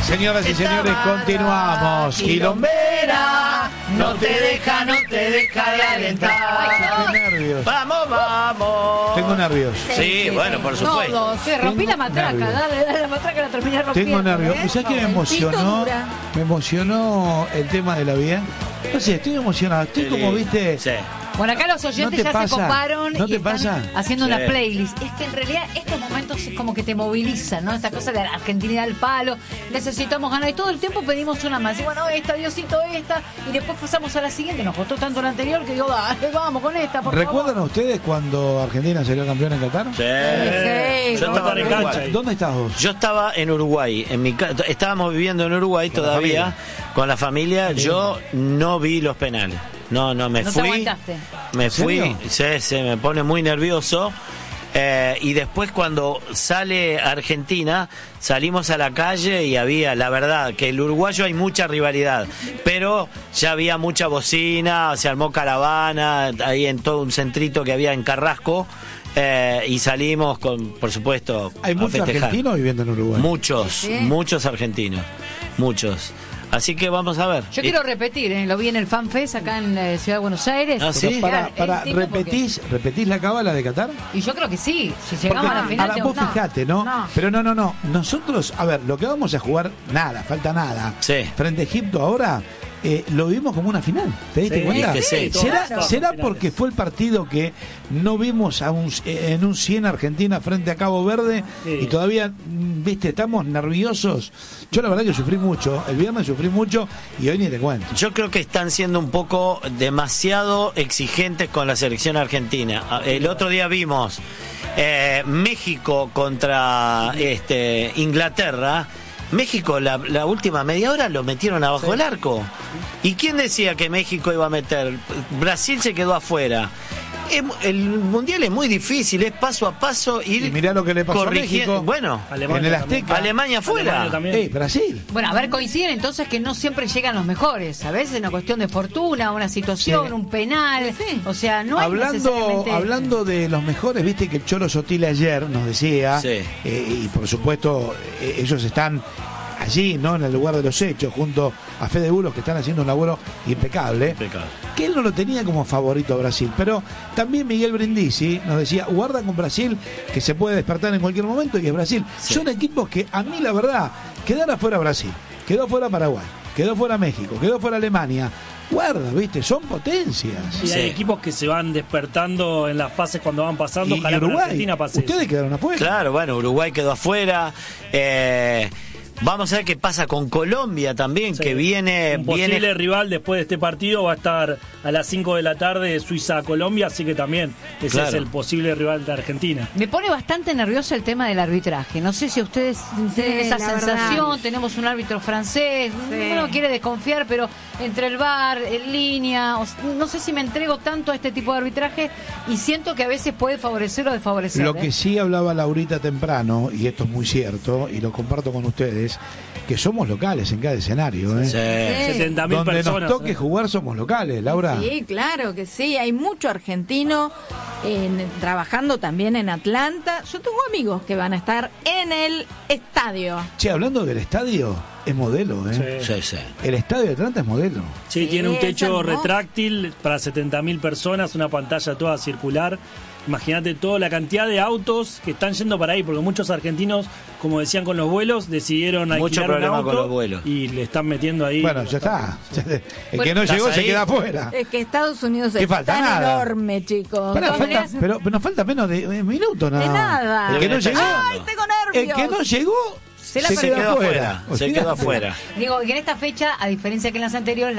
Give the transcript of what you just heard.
Señoras y señores, continuamos. Quilombera, no te deja de alentar. Tengo nervios. Vamos. Tengo nervios. Sí, bueno, por supuesto. Todos. Sí, rompí la matraca, nervios. dale la matraca, la terminé rompiendo. Tengo nervios. ¿Y sabes qué me emocionó? dura. Me emocionó el tema de la vida. No sé, estoy emocionado. Estoy como, viste... Sí. Bueno, acá los oyentes ¿No te ya se pasa? coparon ¿No y te están pasa? haciendo Sí. una playlist. Es que en realidad estos momentos es como que te movilizan, ¿no? Esta cosa de la Argentina al palo, necesitamos ganar y todo el tiempo pedimos una más. Y bueno, esta, Diosito, esta, y después pasamos a la siguiente. Nos costó tanto la anterior que digo, dale, vamos con esta, por ¿Recuerdan favor. ustedes cuando Argentina salió campeón en Qatar? Sí. Sí, Yo estaba en Uruguay. ¿Dónde estás vos? Yo estaba en Uruguay, estábamos viviendo en Uruguay Con la todavía, familia. con la familia. Yo no vi los penales. No, me No te fui. aguantaste. Me ¿En fui, serio? se me pone muy nervioso. Y después cuando sale Argentina, salimos a la calle y había, la verdad, que el uruguayo hay mucha rivalidad, pero ya había mucha bocina, se armó caravana, ahí en todo un centrito que había en Carrasco, y salimos con, por supuesto, Hay a muchos festejar. argentinos viviendo en Uruguay. Sí. Muchos argentinos, muchos. Así que vamos a ver. Yo quiero repetir, lo vi en el FanFest acá en Ciudad de Buenos Aires. Ah, ¿sí? Pero para Entiendo por qué. ¿repetís la cábala de Qatar? Y yo creo que sí, si llegamos Porque, a la final. ahora, vos fijate, ¿no? Pero no. Nosotros, a ver, lo que vamos a jugar, falta nada. Sí. Frente a Egipto ahora, lo vimos como una final. ¿Te diste Sí, cuenta? es que sí. ¿Será porque fue el partido que no vimos en un 100 Argentina frente a Cabo Verde y todavía, viste, estamos nerviosos? Yo la verdad que sufrí mucho. El viernes sufrí mucho y hoy ni te cuento. Yo creo que están siendo un poco demasiado exigentes con la selección argentina. El otro día vimos México contra Inglaterra. México la última media hora lo metieron abajo del arco. ¿Y quién decía que México iba a meter? Brasil se quedó afuera. El mundial es muy difícil, es paso a paso ir Y mirá lo que le pasó a corrigiendo. México. Bueno, En el Azteca. Alemania fuera. Brasil. Bueno, a ver, coinciden entonces que no siempre llegan los mejores. A veces es una cuestión de fortuna, una situación, Sí. un penal. O sea, no hay necesariamente... Hablando de los mejores, viste que el Cholo Sotile ayer nos decía, Sí. y por supuesto ellos están allí, ¿no? En el lugar de los hechos, junto a Fede Bulos, que están haciendo un laburo impecable, que él no lo tenía como favorito a Brasil, pero también Miguel Brindisi nos decía, guarda con Brasil, que se puede despertar en cualquier momento, y es Brasil. Sí. Son equipos que, a mí la verdad, quedar afuera Brasil, quedó fuera Paraguay, quedó fuera México, quedó fuera Alemania. Guarda, viste, son potencias. Y hay Sí. equipos que se van despertando en las fases cuando van pasando. Y Ojalá con Uruguay, Argentina pase ustedes eso. quedaron afuera. Claro, bueno, Uruguay quedó afuera. Vamos a ver qué pasa con Colombia también, Sí. que viene... Un posible rival después de este partido va a estar a las 5 de la tarde Suiza a Colombia, así que también ese Claro. es el posible rival de Argentina. Me pone bastante nervioso el tema del arbitraje. No sé si ustedes tienen esa la sensación. verdad. Tenemos un árbitro francés. Sí. Uno quiere desconfiar, pero entre el VAR, en línea, no sé si me entrego tanto a este tipo de arbitraje y siento que a veces puede favorecer o desfavorecer. Lo que sí hablaba Laurita temprano, y esto es muy cierto, y lo comparto con ustedes, que somos locales en cada escenario. ¿eh? Sí. 70.000 Donde personas. nos toque jugar somos locales, Laura. Sí, claro que sí. Hay mucho argentino trabajando también en Atlanta. Yo tengo amigos que van a estar en el estadio. Che, hablando del estadio, es modelo, ¿eh? Sí. Sí, sí. El estadio de Atlanta es modelo. Sí, Sí, tiene un es techo hermoso. retráctil para 70.000 personas, una pantalla toda circular. Imagínate toda la cantidad de autos que están yendo para ahí, porque muchos argentinos, como decían con los vuelos, decidieron Mucho alquilar un problema auto con los vuelos. y le están metiendo ahí. Bueno, ya está. El que no ¿estás llegó se ahí? queda afuera. Es que Estados Unidos ¿Qué es falta? tan Nada. enorme, chicos. Pará, ¿Cómo falta- le- pero nos falta menos de un minuto nada. De nada. El que no Está llegó, ¡Ay, tengo el nervios! que no llegó Se la Se perdió. quedó afuera. Se quedó Olvidate. afuera. Digo que en esta fecha, a diferencia que en las anteriores,